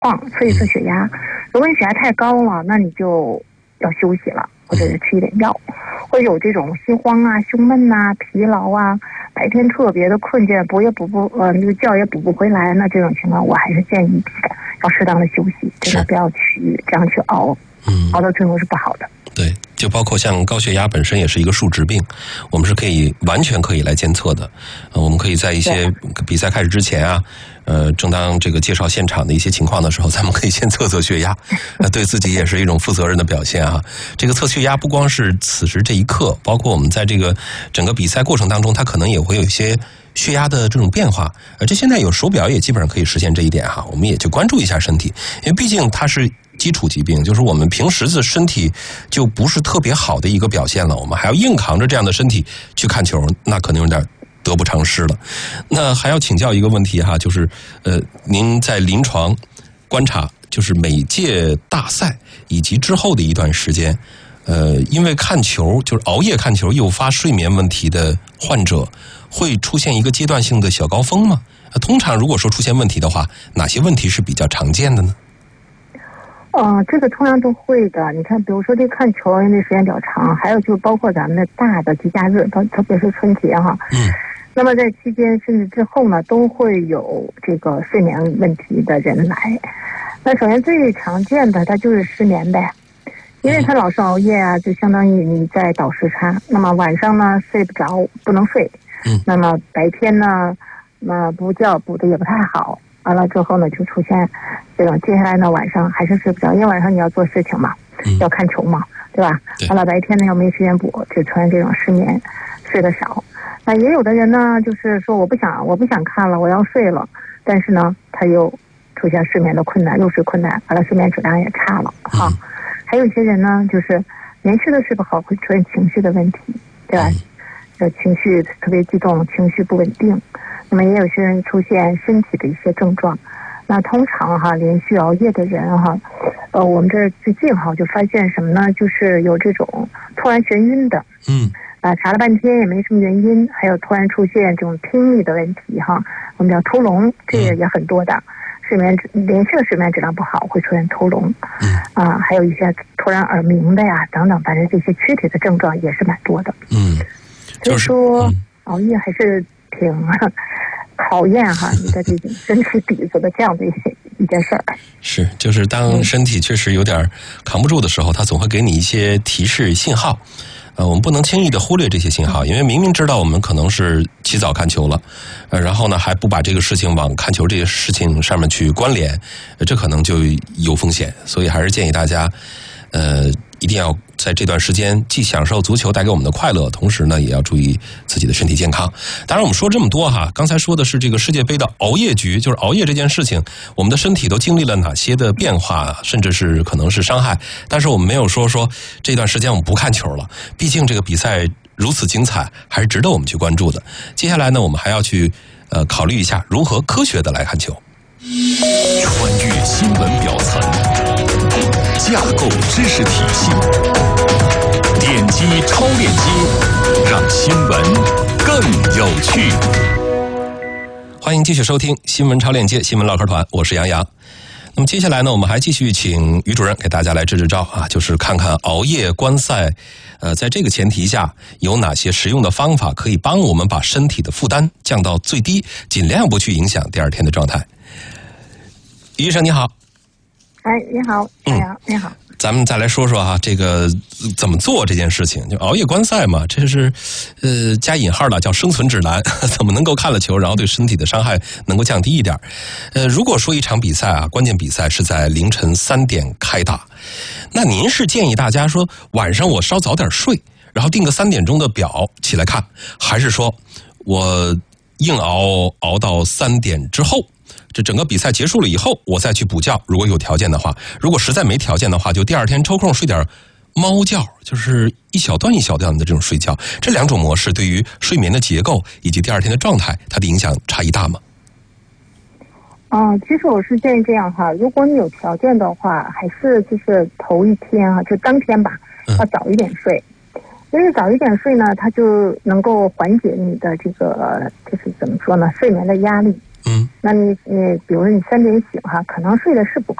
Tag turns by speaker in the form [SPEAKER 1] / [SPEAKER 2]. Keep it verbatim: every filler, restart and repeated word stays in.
[SPEAKER 1] 晃，测一测血压。如果你血压太高了，那你就要休息了，或者是吃一点药。会有这种心慌啊、胸闷啊、疲劳啊，白天特别的困倦，补也补不呃那个觉也补不回来，那这种情况我还是建议要适当的休息，真的不要去这样去熬，
[SPEAKER 2] 嗯，
[SPEAKER 1] 熬到最后是不好的。
[SPEAKER 2] 对，就包括像高血压本身也是一个数值病，我们是可以完全可以来监测的。呃，我们可以在一些比赛开始之前啊，呃，正当这个介绍现场的一些情况的时候，咱们可以先测测血压，呃，对自己也是一种负责任的表现啊。这个测血压不光是此时这一刻，包括我们在这个整个比赛过程当中，它可能也会有一些血压的这种变化，而这现在有手表也基本上可以实现这一点哈。我们也就关注一下身体，因为毕竟它是基础疾病，就是我们平时的身体就不是特别好的一个表现了，我们还要硬扛着这样的身体去看球，那可能有点得不偿失了。那还要请教一个问题哈，就是呃，您在临床观察，就是每届大赛以及之后的一段时间，呃，因为看球就是熬夜看球诱发睡眠问题的患者，会出现一个阶段性的小高峰吗？通常如果说出现问题的话，哪些问题是比较常见的呢？
[SPEAKER 1] 呃，这个通常都会的。你看，比如说这看球，因为时间比较长，还有就包括咱们的大的节假日，特别是春节哈。
[SPEAKER 2] 嗯。
[SPEAKER 1] 那么在期间甚至之后呢，都会有这个睡眠问题的人来。那首先最常见的，它就是失眠呗，因为他老是熬夜啊，就相当于你在倒时差。那么晚上呢睡不着，不能睡。
[SPEAKER 2] 嗯。
[SPEAKER 1] 那么白天呢，那补觉补的也不太好。完了之后呢，就出现这种接下来呢晚上还是睡不着，因为晚上你要做事情嘛，
[SPEAKER 2] 嗯、
[SPEAKER 1] 要看球嘛，对吧？完了白天呢又没时间补，就出现这种失眠，睡得少。那也有的人呢，就是说我不想我不想看了，我要睡了，但是呢他又出现睡眠的困难，入睡困难，完了睡眠质量也差了哈。
[SPEAKER 2] 嗯、
[SPEAKER 1] 还有一些人呢，就是连续的睡不好，会出现情绪的问题，对吧？呃、嗯，情绪特别激动，情绪不稳定。那么也有些人出现身体的一些症状，那通常哈连续熬夜的人哈，呃，我们这最近哈就发现什么呢？就是有这种突然眩晕的，
[SPEAKER 2] 嗯，
[SPEAKER 1] 啊，查了半天也没什么原因，还有突然出现这种听力的问题哈，我们叫偷聋，这个也很多的，嗯、睡眠连续的睡眠质量不好会出现偷聋，
[SPEAKER 2] 嗯，啊，
[SPEAKER 1] 还有一些突然耳鸣的呀等等，反正这些躯体的症状也是蛮多的，
[SPEAKER 2] 嗯，
[SPEAKER 1] 所以说、嗯、熬夜还是挺考验哈你的这种身体底子的这样的一些一件事儿。
[SPEAKER 2] 是，就是当身体确实有点扛不住的时候，它总会给你一些提示信号。呃，我们不能轻易的忽略这些信号，因为明明知道我们可能是起早看球了，呃，然后呢还不把这个事情往看球这些事情上面去关联，呃，这可能就有风险。所以还是建议大家，呃，一定要在这段时间既享受足球带给我们的快乐，同时呢也要注意自己的身体健康。当然我们说这么多哈，刚才说的是这个世界杯的熬夜局，就是熬夜这件事情，我们的身体都经历了哪些的变化，甚至是可能是伤害，但是我们没有说说这段时间我们不看球了，毕竟这个比赛如此精彩，还是值得我们去关注的。接下来呢，我们还要去呃考虑一下如何科学的来看球。
[SPEAKER 3] 穿越新闻表层，架构知识体系，点击超链接，让新闻更有趣。
[SPEAKER 2] 欢迎继续收听新闻超链接新闻唠嗑团，我是杨洋。那么接下来呢，我们还继续请于主任给大家来支支招啊，就是看看熬夜观赛，呃，在这个前提下有哪些实用的方法可以帮我们把身体的负担降到最低，尽量不去影响第二天的状态。于医生你好。
[SPEAKER 1] 哎，你好，杨洋，你好。
[SPEAKER 2] 咱们再来说说哈，这个怎么做这件事情？就熬夜观赛嘛，这是呃加引号的叫生存指南，怎么能够看了球，然后对身体的伤害能够降低一点？呃，如果说一场比赛啊，关键比赛是在凌晨三点开打，那您是建议大家说晚上我稍早点睡，然后定个三点钟的表起来看，还是说我硬熬熬到三点之后？这整个比赛结束了以后，我再去补觉，如果有条件的话；如果实在没条件的话，就第二天抽空睡点猫觉，就是一小段一小段的这种睡觉。这两种模式对于睡眠的结构以及第二天的状态，它的影响差异大吗？
[SPEAKER 1] 啊、呃，其实我是建议这样哈，如果你有条件的话，还是就是头一天啊，就当天吧，要早一点睡。嗯、因为早一点睡呢，它就能够缓解你的这个就是怎么说呢，睡眠的压力。
[SPEAKER 2] 嗯，
[SPEAKER 1] 那你你比如说你三点醒哈，可能睡的是不够。